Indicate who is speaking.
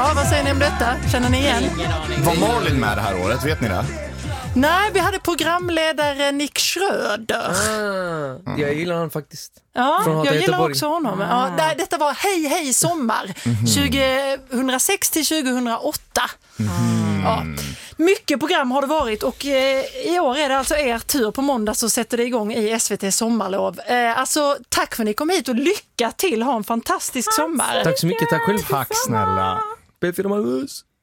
Speaker 1: Ja, vad säger ni om detta? Känner ni igen?
Speaker 2: Var Malin med det här året, vet ni det?
Speaker 1: Nej, vi hade programledare Nick Schröder.
Speaker 3: Jag gillar han faktiskt.
Speaker 1: Ja,
Speaker 3: Från
Speaker 1: jag gillar
Speaker 3: Göteborg.
Speaker 1: också honom. Ja, detta var Hej sommar 2006 till 2008. Ja. Mycket program har det varit och i år är det alltså er tur på måndag så sätter det igång i SVT sommarlov. Alltså tack för att ni kom hit och lycka till, ha en fantastisk sommar.
Speaker 3: Tack så mycket, tack själv.
Speaker 2: Tack snälla.
Speaker 3: P4 Malmös.